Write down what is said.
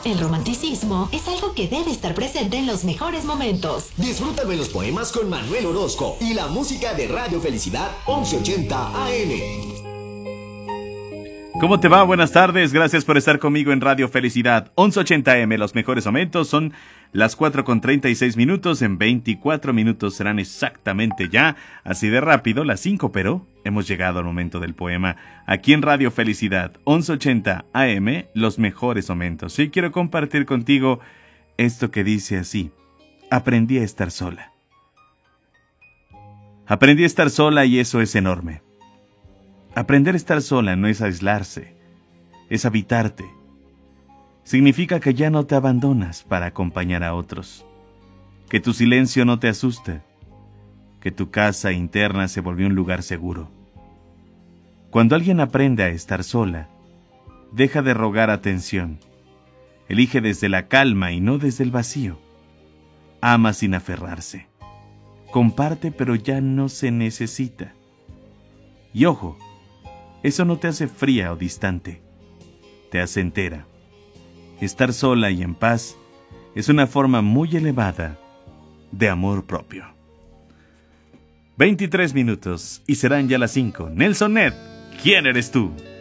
El romanticismo es algo que debe estar presente en los mejores momentos. Disfrútame los poemas con Manuel Orozco y la música de Radio Felicidad 1180 AM. ¿Cómo te va? Buenas tardes, gracias por estar conmigo en Radio Felicidad 1180M. Los mejores momentos son las 4:36. En 24 minutos serán exactamente ya, así de rápido, las 5, pero hemos llegado al momento del poema. Aquí en Radio Felicidad 1180 AM, los mejores momentos. Hoy quiero compartir contigo esto que dice así: aprendí a estar sola. Aprendí a estar sola y eso es enorme. Aprender a estar sola no es aislarse, es habitarte. Significa que ya no te abandonas para acompañar a otros, que tu silencio no te asusta, que tu casa interna se volvió un lugar seguro. Cuando alguien aprende a estar sola, deja de rogar atención, elige desde la calma y no desde el vacío. Ama sin aferrarse, comparte pero ya no se necesita. Y ojo, eso no te hace fría o distante, te hace entera. Estar sola y en paz es una forma muy elevada de amor propio. 23 minutos y serán ya las 5. Nelson Ned, ¿quién eres tú?